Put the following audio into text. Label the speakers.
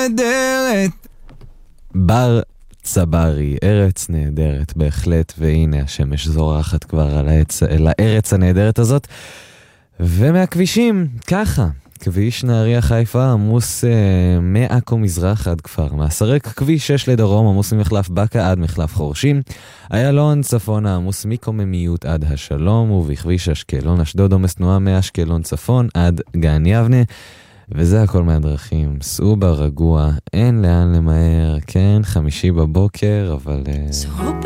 Speaker 1: נהדרת. בר צברי, ארץ נהדרת בהחלט, והנה השמש זורחת כבר על הארץ הנהדרת הזאת. ומהכבישים, ככה, כביש נהריה חיפה עמוס מעכו מזרח עד כפר מסרק, כביש 6 לדרום עמוס ממחלף בקה עד מחלף חורשים, איילון צפונה עמוס מקוממיות עד השלום, ובכביש אשקלון אשדוד עומס תנועה מאשקלון צפון עד גן יבנה. וזה הכל מהדרכים, סעו ברגוע, אין לאן למהר, כן, חמישי בבוקר, אבל...